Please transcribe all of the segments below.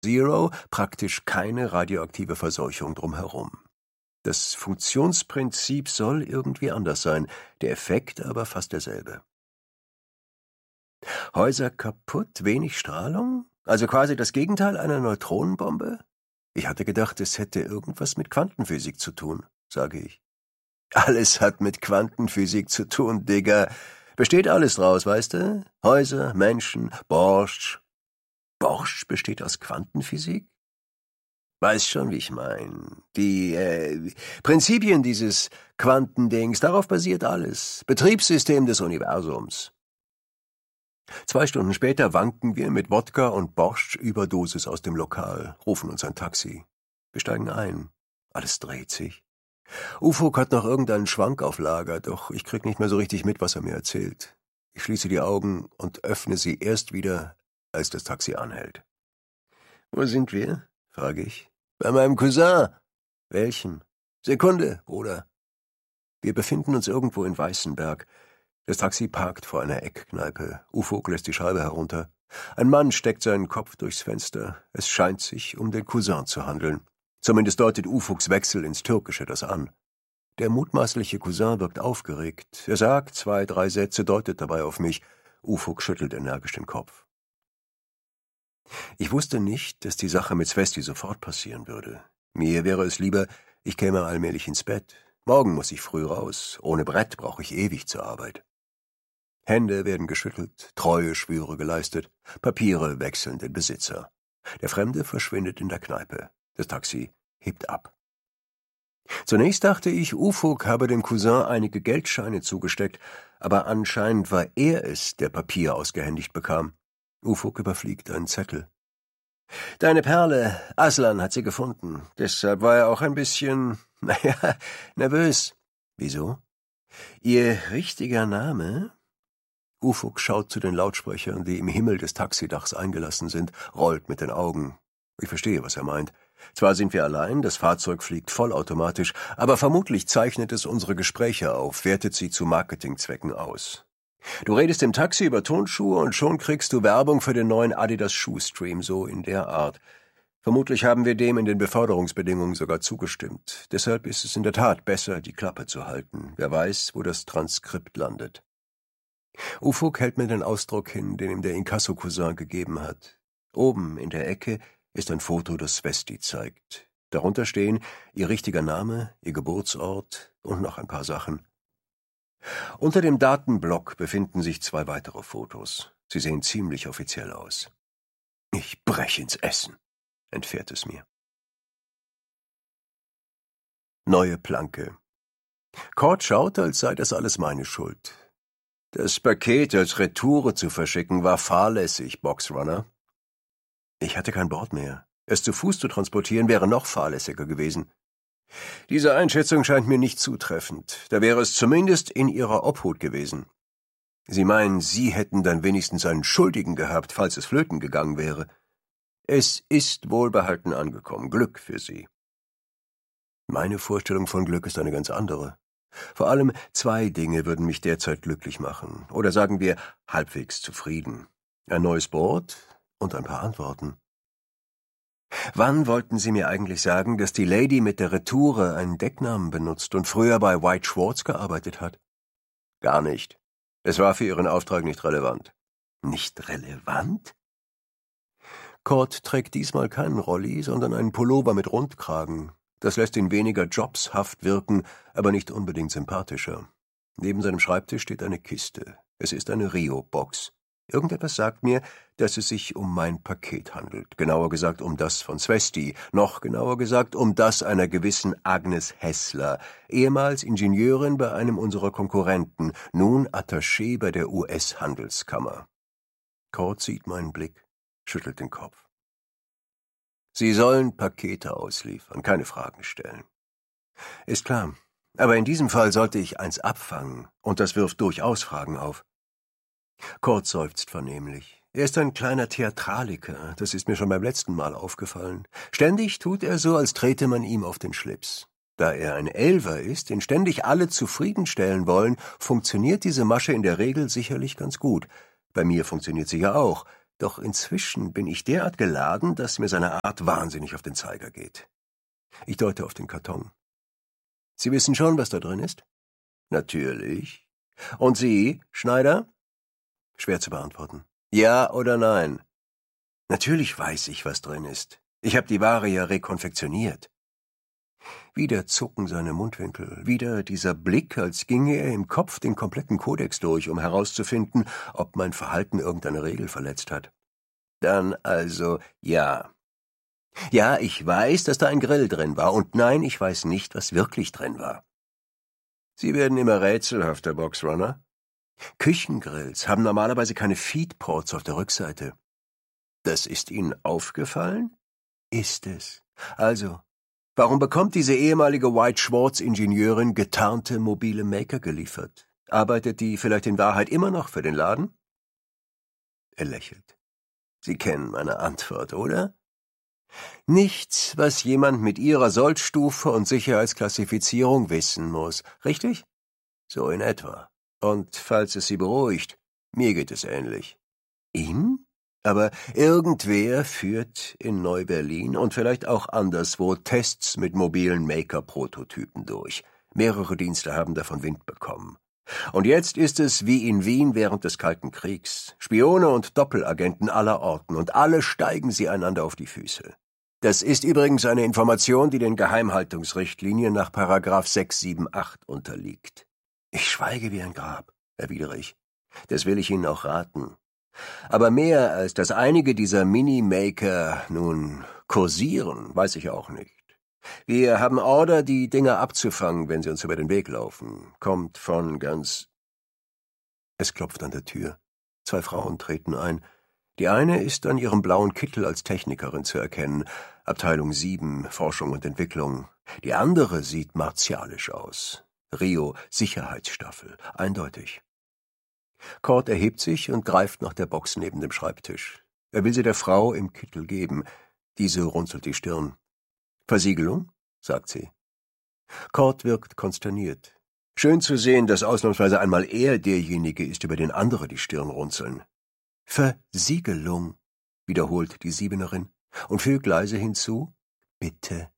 Zero praktisch keine radioaktive Verseuchung drumherum. Das Funktionsprinzip soll irgendwie anders sein, der Effekt aber fast derselbe. Häuser kaputt, wenig Strahlung? Also quasi das Gegenteil einer Neutronenbombe? Ich hatte gedacht, es hätte irgendwas mit Quantenphysik zu tun, sage ich. Alles hat mit Quantenphysik zu tun, Digga. Besteht alles draus, weißt du? Häuser, Menschen, Borscht. Borscht besteht aus Quantenphysik? Weiß schon, wie ich meine. Die Prinzipien dieses Quantendings, darauf basiert alles. Betriebssystem des Universums. 2 Stunden später wanken wir mit Wodka und Borscht-Überdosis aus dem Lokal, rufen uns ein Taxi. Wir steigen ein. Alles dreht sich. Ufuk hat noch irgendeinen Schwank auf Lager, doch ich krieg nicht mehr so richtig mit, was er mir erzählt. Ich schließe die Augen und öffne sie erst wieder, als das Taxi anhält. »Wo sind wir?« frage ich. »Bei meinem Cousin.« »Welchem?« »Sekunde, Bruder.« Wir befinden uns irgendwo in Weißenberg. Das Taxi parkt vor einer Eckkneipe. Ufuk lässt die Scheibe herunter. Ein Mann steckt seinen Kopf durchs Fenster. Es scheint sich um den Cousin zu handeln. Zumindest deutet Ufuks Wechsel ins Türkische das an. Der mutmaßliche Cousin wirkt aufgeregt. Er sagt 2, 3 Sätze, deutet dabei auf mich. Ufuk schüttelt energisch den Kopf. Ich wusste nicht, dass die Sache mit Svesti sofort passieren würde. Mir wäre es lieber, ich käme allmählich ins Bett. Morgen muss ich früh raus. Ohne Brett brauche ich ewig zur Arbeit. Hände werden geschüttelt, Treueschwüre geleistet, Papiere wechseln den Besitzer. Der Fremde verschwindet in der Kneipe. Das Taxi hebt ab. Zunächst dachte ich, Ufuk habe dem Cousin einige Geldscheine zugesteckt, aber anscheinend war er es, der Papier ausgehändigt bekam. Ufuk überfliegt einen Zettel. »Deine Perle, Aslan hat sie gefunden. Deshalb war er auch ein bisschen, nervös.« »Wieso?« »Ihr richtiger Name?« Ufuk schaut zu den Lautsprechern, die im Himmel des Taxidachs eingelassen sind, rollt mit den Augen. Ich verstehe, was er meint. Zwar sind wir allein, das Fahrzeug fliegt vollautomatisch, aber vermutlich zeichnet es unsere Gespräche auf, wertet sie zu Marketingzwecken aus. Du redest im Taxi über Tonschuhe und schon kriegst du Werbung für den neuen Adidas Shoestream, so in der Art. Vermutlich haben wir dem in den Beförderungsbedingungen sogar zugestimmt. Deshalb ist es in der Tat besser, die Klappe zu halten. Wer weiß, wo das Transkript landet. Ufuk hält mir den Ausdruck hin, den ihm der Inkasso-Cousin gegeben hat. Oben in der Ecke ist ein Foto, das Svesti zeigt. Darunter stehen ihr richtiger Name, ihr Geburtsort und noch ein paar Sachen. Unter dem Datenblock befinden sich 2 weitere Fotos. Sie sehen ziemlich offiziell aus. Ich breche ins Essen, entfährt es mir. Neue Planke. Cord schaut, als sei das alles meine Schuld. Das Paket als Retoure zu verschicken war fahrlässig, Boxrunner. Ich hatte kein Bord mehr. Es zu Fuß zu transportieren wäre noch fahrlässiger gewesen. Diese Einschätzung scheint mir nicht zutreffend. Da wäre es zumindest in Ihrer Obhut gewesen. Sie meinen, Sie hätten dann wenigstens einen Schuldigen gehabt, falls es flöten gegangen wäre. Es ist wohlbehalten angekommen. Glück für Sie. Meine Vorstellung von Glück ist eine ganz andere. Vor allem 2 Dinge würden mich derzeit glücklich machen. Oder sagen wir, halbwegs zufrieden. Ein neues Board und ein paar Antworten. Wann wollten Sie mir eigentlich sagen, dass die Lady mit der Retoure einen Decknamen benutzt und früher bei White Schwartz gearbeitet hat? Gar nicht. Es war für Ihren Auftrag nicht relevant. Nicht relevant? Cord trägt diesmal keinen Rolli, sondern einen Pullover mit Rundkragen. Das lässt ihn weniger jobshaft wirken, aber nicht unbedingt sympathischer. Neben seinem Schreibtisch steht eine Kiste. Es ist eine Rio-Box. Irgendetwas sagt mir, dass es sich um mein Paket handelt. Genauer gesagt um das von Svesti. Noch genauer gesagt um das einer gewissen Agnes Hessler, ehemals Ingenieurin bei einem unserer Konkurrenten, nun Attaché bei der US-Handelskammer. Cord sieht meinen Blick, schüttelt den Kopf. Sie sollen Pakete ausliefern, keine Fragen stellen. Ist klar. Aber in diesem Fall sollte ich eins abfangen, und das wirft durchaus Fragen auf. Cord seufzt vernehmlich. Er ist ein kleiner Theatraliker, das ist mir schon beim letzten Mal aufgefallen. Ständig tut er so, als trete man ihm auf den Schlips. Da er ein Elfer ist, den ständig alle zufriedenstellen wollen, funktioniert diese Masche in der Regel sicherlich ganz gut. Bei mir funktioniert sie ja auch. Doch inzwischen bin ich derart geladen, dass mir seine Art wahnsinnig auf den Zeiger geht. Ich deute auf den Karton. Sie wissen schon, was da drin ist? Natürlich. Und Sie, Schneider? Schwer zu beantworten. Ja oder nein? Natürlich weiß ich, was drin ist. Ich habe die Ware ja rekonfektioniert. Wieder zucken seine Mundwinkel, wieder dieser Blick, als ginge er im Kopf den kompletten Kodex durch, um herauszufinden, ob mein Verhalten irgendeine Regel verletzt hat. Dann also ja. Ja, ich weiß, dass da ein Grill drin war, und nein, ich weiß nicht, was wirklich drin war. Sie werden immer rätselhafter, Boxrunner. Küchengrills haben normalerweise keine Feedports auf der Rückseite. Das ist Ihnen aufgefallen? Ist es. Also, warum bekommt diese ehemalige White-Schwartz-Ingenieurin getarnte mobile Maker geliefert? Arbeitet die vielleicht in Wahrheit immer noch für den Laden? Er lächelt. Sie kennen meine Antwort, oder? Nichts, was jemand mit Ihrer Sollstufe und Sicherheitsklassifizierung wissen muss, richtig? So in etwa. Und falls es Sie beruhigt, mir geht es ähnlich. Ihnen? Aber irgendwer führt in Neu-Berlin und vielleicht auch anderswo Tests mit mobilen Maker-Prototypen durch. Mehrere Dienste haben davon Wind bekommen. Und jetzt ist es wie in Wien während des Kalten Kriegs. Spione und Doppelagenten aller Orten, und alle steigen sie einander auf die Füße. Das ist übrigens eine Information, die den Geheimhaltungsrichtlinien nach § 678 unterliegt. Ich schweige wie ein Grab, erwidere ich. Das will ich Ihnen auch raten. Aber mehr als dass einige dieser Mini-Maker nun kursieren, weiß ich auch nicht. Wir haben Order, die Dinger abzufangen, wenn sie uns über den Weg laufen. Kommt von ganz... Es klopft an der Tür. 2 Frauen treten ein. Die eine ist an ihrem blauen Kittel als Technikerin zu erkennen, Abteilung 7, Forschung und Entwicklung. Die andere sieht martialisch aus. Rio, Sicherheitsstaffel, eindeutig. Cord erhebt sich und greift nach der Box neben dem Schreibtisch. Er will sie der Frau im Kittel geben. Diese runzelt die Stirn. »Versiegelung?« sagt sie. Cord wirkt konsterniert. Schön zu sehen, dass ausnahmsweise einmal er derjenige ist, über den andere die Stirn runzeln. »Versiegelung«, wiederholt die Siebenerin und fügt leise hinzu, »bitte.«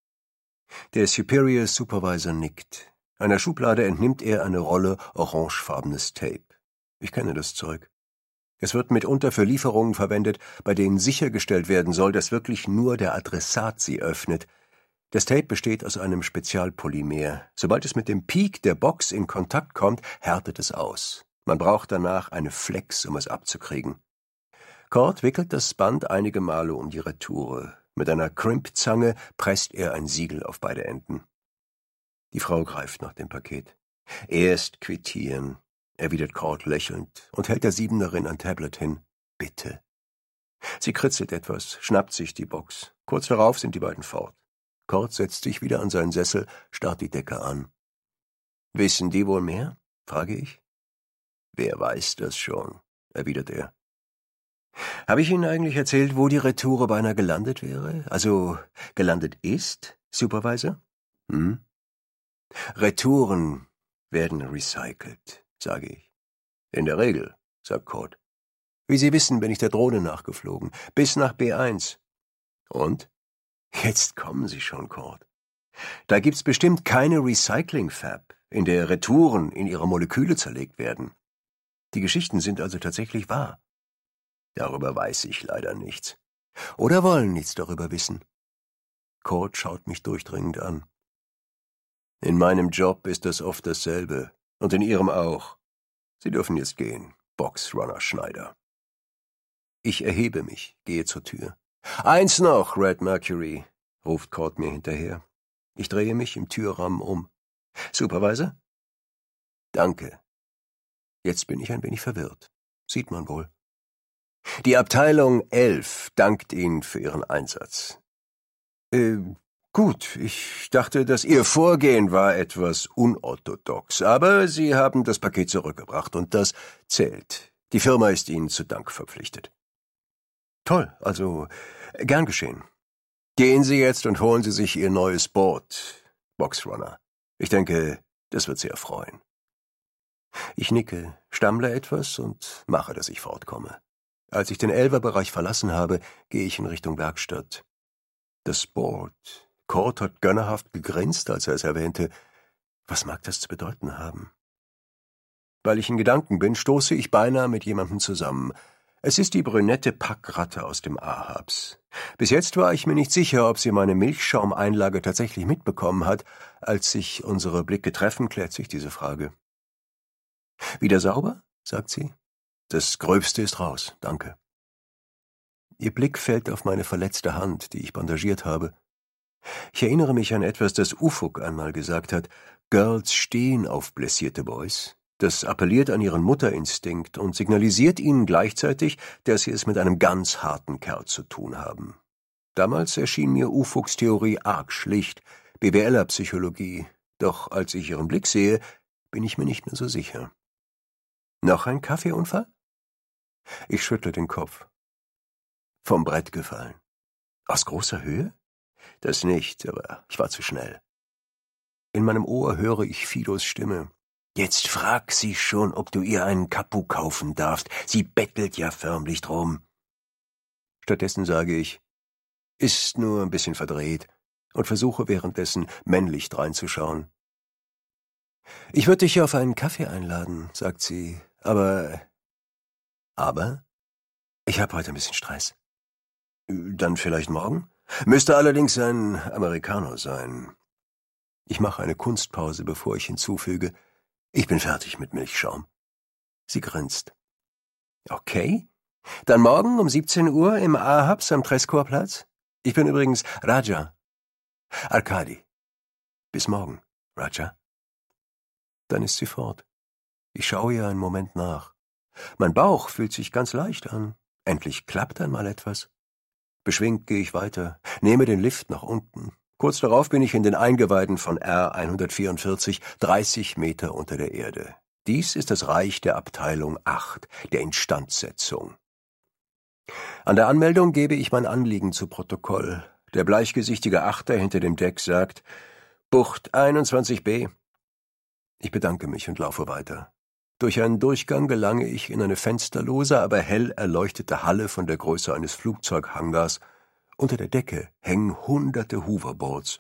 Der Superior Supervisor nickt. Einer Schublade entnimmt er eine Rolle orangefarbenes Tape. Ich kenne das Zeug. Es wird mitunter für Lieferungen verwendet, bei denen sichergestellt werden soll, dass wirklich nur der Adressat sie öffnet. Das Tape besteht aus einem Spezialpolymer. Sobald es mit dem Peak der Box in Kontakt kommt, härtet es aus. Man braucht danach eine Flex, um es abzukriegen. Cord wickelt das Band einige Male um die Retoure. Mit einer Crimpzange presst er ein Siegel auf beide Enden. Die Frau greift nach dem Paket. »Erst quittieren«, erwidert Cord lächelnd und hält der Siebenerin ein Tablet hin. »Bitte.« Sie kritzelt etwas, schnappt sich die Box. Kurz darauf sind die beiden fort. Cord setzt sich wieder an seinen Sessel, starrt die Decke an. »Wissen die wohl mehr?« frage ich. »Wer weiß das schon«, erwidert er. »Habe ich Ihnen eigentlich erzählt, wo die Retoure beinahe gelandet wäre? Also gelandet ist, Supervisor?« »Hm?« »Retouren werden recycelt«, sage ich. »In der Regel«, sagt Cord. »Wie Sie wissen, bin ich der Drohne nachgeflogen, bis nach B1. Und? Jetzt kommen Sie schon, Cord. Da gibt's bestimmt keine Recycling-Fab, in der Retouren in ihre Moleküle zerlegt werden. Die Geschichten sind also tatsächlich wahr. Darüber weiß ich leider nichts. Oder wollen nichts darüber wissen.« Cord schaut mich durchdringend an. »In meinem Job ist das oft dasselbe. Und in Ihrem auch. Sie dürfen jetzt gehen, Boxrunner Schneider.« Ich erhebe mich, gehe zur Tür. »Eins noch, Red Mercury«, ruft Cord mir hinterher. Ich drehe mich im Türrahmen um. »Supervisor?« »Danke.« Jetzt bin ich ein wenig verwirrt. Sieht man wohl. »Die Abteilung 11 dankt Ihnen für Ihren Einsatz.« Gut, ich dachte, dass Ihr Vorgehen war etwas unorthodox, aber Sie haben das Paket zurückgebracht und das zählt. Die Firma ist Ihnen zu Dank verpflichtet.« »Toll, also gern geschehen. Gehen Sie jetzt und holen Sie sich Ihr neues Board, Boxrunner. Ich denke, das wird Sie erfreuen.« Ich nicke, stammle etwas und mache, dass ich fortkomme. Als ich den Elferbereich verlassen habe, gehe ich in Richtung Werkstatt. Das Board. Cord hat gönnerhaft gegrinst, als er es erwähnte. Was mag das zu bedeuten haben? Weil ich in Gedanken bin, stoße ich beinahe mit jemandem zusammen. Es ist die brünette Packratte aus dem Ahabs. Bis jetzt war ich mir nicht sicher, ob sie meine Milchschaumeinlage tatsächlich mitbekommen hat. Als sich unsere Blicke treffen, klärt sich diese Frage. »Wieder sauber?« sagt sie. »Das Gröbste ist raus, danke.« Ihr Blick fällt auf meine verletzte Hand, die ich bandagiert habe. Ich erinnere mich an etwas, das Ufuk einmal gesagt hat. Girls stehen auf blessierte Boys. Das appelliert an ihren Mutterinstinkt und signalisiert ihnen gleichzeitig, dass sie es mit einem ganz harten Kerl zu tun haben. Damals erschien mir Ufuks Theorie arg schlicht, BWLer-Psychologie. Doch als ich ihren Blick sehe, bin ich mir nicht mehr so sicher. »Noch ein Kaffeeunfall?« Ich schüttle den Kopf. »Vom Brett gefallen.« »Aus großer Höhe?« »Das nicht, aber ich war zu schnell.« In meinem Ohr höre ich Fidos Stimme. »Jetzt frag sie schon, ob du ihr einen Kapu kaufen darfst. Sie bettelt ja förmlich drum.« Stattdessen sage ich, »Ist nur ein bisschen verdreht«, und versuche währenddessen männlich dreinzuschauen. »Ich würde dich ja auf einen Kaffee einladen«, sagt sie, »aber...« »Aber? Ich habe heute ein bisschen Stress.« »Dann vielleicht morgen? Müsste allerdings ein Americano sein.« Ich mache eine Kunstpause, bevor ich hinzufüge, »Ich bin fertig mit Milchschaum.« Sie grinst. »Okay, dann morgen um 17 Uhr im Ahabs am Trescorplatz? Ich bin übrigens Raja. Arkadi. Bis morgen, Raja.« Dann ist sie fort. Ich schaue ihr einen Moment nach. Mein Bauch fühlt sich ganz leicht an. Endlich klappt einmal etwas. Beschwingt gehe ich weiter, nehme den Lift nach unten. Kurz darauf bin ich in den Eingeweiden von R144, 30 Meter unter der Erde. Dies ist das Reich der Abteilung 8, der Instandsetzung. An der Anmeldung gebe ich mein Anliegen zu Protokoll. Der bleichgesichtige Achter hinter dem Deck sagt, »Bucht 21b«. Ich bedanke mich und laufe weiter. Durch einen Durchgang gelange ich in eine fensterlose, aber hell erleuchtete Halle von der Größe eines Flugzeughangars. Unter der Decke hängen hunderte Hoverboards.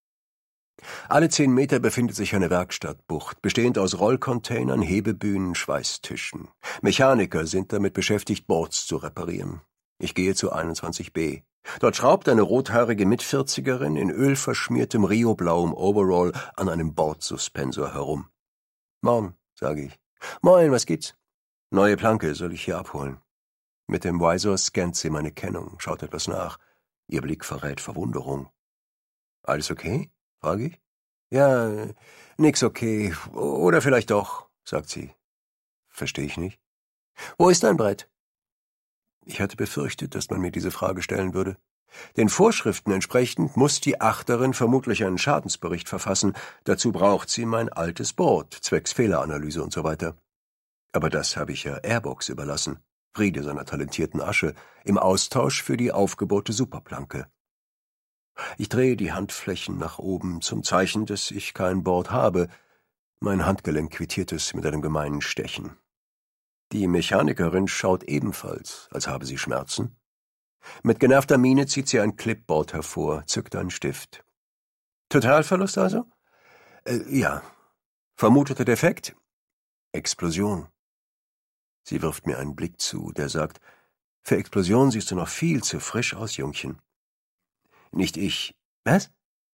Alle 10 Meter befindet sich eine Werkstattbucht, bestehend aus Rollcontainern, Hebebühnen, Schweißtischen. Mechaniker sind damit beschäftigt, Boards zu reparieren. Ich gehe zu 21b. Dort schraubt eine rothaarige Mitvierzigerin in ölverschmiertem rioblauem Overall an einem Bordsuspensor herum. »Morgen«, sage ich. »Moin, was gibt's?« »Neue Planke, soll ich hier abholen?« Mit dem Visor scannt sie meine Kennung, schaut etwas nach. Ihr Blick verrät Verwunderung. »Alles okay?« frage ich. »Ja, nix okay. Oder vielleicht doch«, sagt sie. Verstehe ich nicht. »Wo ist dein Brett?« Ich hatte befürchtet, dass man mir diese Frage stellen würde. Den Vorschriften entsprechend muss die Achterin vermutlich einen Schadensbericht verfassen. Dazu braucht sie mein altes Board, zwecks Fehleranalyse und so weiter. Aber das habe ich ja Airbox überlassen, Friede seiner talentierten Asche, im Austausch für die aufgebaute Superplanke. Ich drehe die Handflächen nach oben zum Zeichen, dass ich kein Board habe. Mein Handgelenk quittiert es mit einem gemeinen Stechen. Die Mechanikerin schaut ebenfalls, als habe sie Schmerzen. Mit genervter Miene zieht sie ein Clipboard hervor, zückt einen Stift. »Totalverlust also?« Ja. »Vermuteter Defekt?« »Explosion.« Sie wirft mir einen Blick zu, der sagt, »Für Explosion siehst du noch viel zu frisch aus, Jungchen.« »Nicht ich.« »Was?«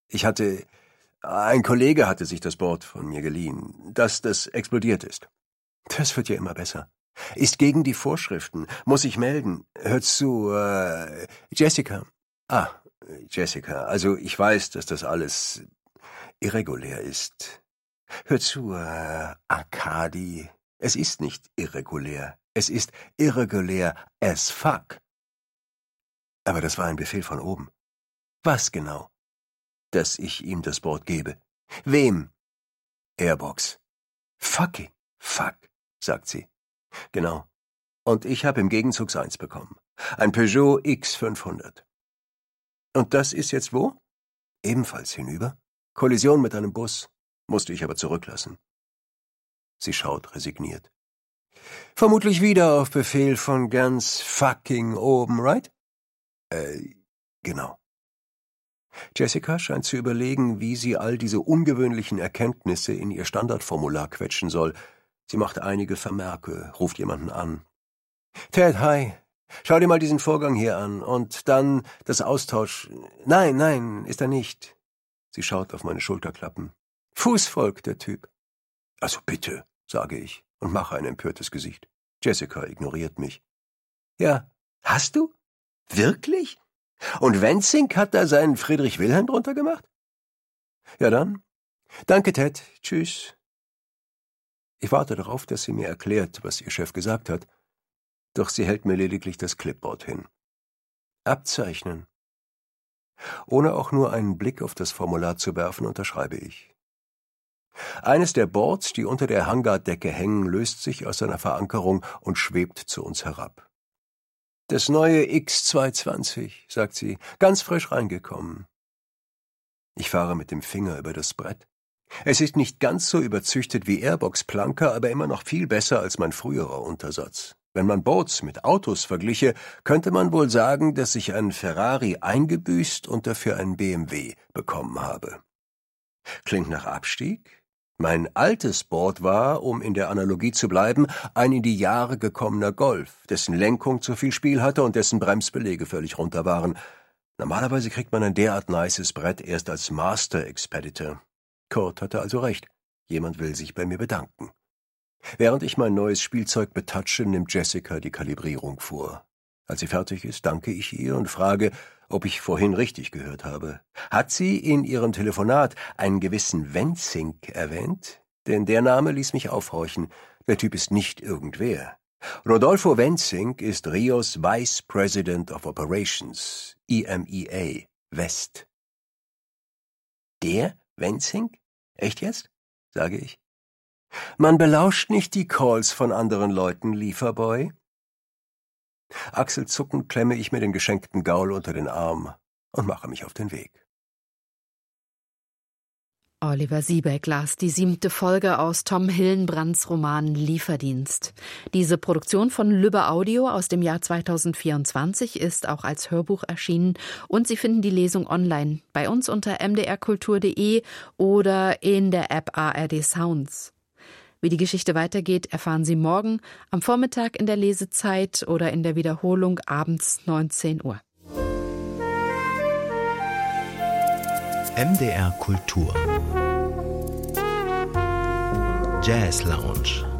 Ein Kollege hatte sich das Board von mir geliehen, dass das explodiert ist.« »Das wird ja immer besser. Ist gegen die Vorschriften. Muss ich melden. Hör zu, Jessica.« Jessica. Also ich weiß, dass das alles irregulär ist. Hör zu, Arkadi. Es ist nicht irregulär. Es ist irregulär as fuck. Aber das war ein Befehl von oben. Was genau? Dass ich ihm das Board gebe. Wem? Airbox. Fucking fuck, sagt sie. Genau. Und ich habe im Gegenzug seins bekommen. Ein Peugeot X500. Und das ist jetzt wo? Ebenfalls hinüber. Kollision mit einem Bus. Musste ich aber zurücklassen. Sie schaut resigniert. Vermutlich wieder auf Befehl von ganz fucking oben, right? Genau. Jessica scheint zu überlegen, wie sie all diese ungewöhnlichen Erkenntnisse in ihr Standardformular quetschen soll. Sie macht einige Vermerke, ruft jemanden an. Ted, hi. Schau dir mal diesen Vorgang hier an. Und dann das Austausch. Nein, ist er nicht. Sie schaut auf meine Schulterklappen. Fußvolk, der Typ. Also bitte, sage ich und mache ein empörtes Gesicht. Jessica ignoriert mich. Ja, hast du? Wirklich? Und Wenzing hat da seinen Friedrich Wilhelm drunter gemacht? Ja dann. Danke, Ted. Tschüss. Ich warte darauf, dass sie mir erklärt, was ihr Chef gesagt hat. Doch sie hält mir lediglich das Clipboard hin. Abzeichnen. Ohne auch nur einen Blick auf das Formular zu werfen, unterschreibe ich. Eines der Boards, die unter der Hangardecke hängen, löst sich aus seiner Verankerung und schwebt zu uns herab. Das neue X220, sagt sie, ganz frisch reingekommen. Ich fahre mit dem Finger über das Brett. Es ist nicht ganz so überzüchtet wie Airbox Planker, aber immer noch viel besser als mein früherer Untersatz. Wenn man Boards mit Autos vergliche, könnte man wohl sagen, dass ich einen Ferrari eingebüßt und dafür einen BMW bekommen habe. Klingt nach Abstieg? Mein altes Board war, um in der Analogie zu bleiben, ein in die Jahre gekommener Golf, dessen Lenkung zu viel Spiel hatte und dessen Bremsbeläge völlig runter waren. Normalerweise kriegt man ein derart nices Brett erst als Master Expeditor. Kurt hatte also recht. Jemand will sich bei mir bedanken. Während ich mein neues Spielzeug betatsche, nimmt Jessica die Kalibrierung vor. Als sie fertig ist, danke ich ihr und frage, ob ich vorhin richtig gehört habe. Hat sie in ihrem Telefonat einen gewissen Wenzing erwähnt? Denn der Name ließ mich aufhorchen. Der Typ ist nicht irgendwer. Rodolfo Wenzing ist Rios Vice President of Operations, EMEA, West. Der Wenzing? Echt jetzt? Sage ich. Man belauscht nicht die Calls von anderen Leuten, Lieferboy. Achselzuckend klemme ich mir den geschenkten Gaul unter den Arm und mache mich auf den Weg. Oliver Siebeck las die 7. Folge aus Tom Hillenbrandts Roman Lieferdienst. Diese Produktion von Lübbe Audio aus dem Jahr 2024 ist auch als Hörbuch erschienen und Sie finden die Lesung online bei uns unter mdrkultur.de oder in der App ARD Sounds. Wie die Geschichte weitergeht, erfahren Sie morgen am Vormittag in der Lesezeit oder in der Wiederholung abends 19 Uhr. MDR Kultur Jazz Lounge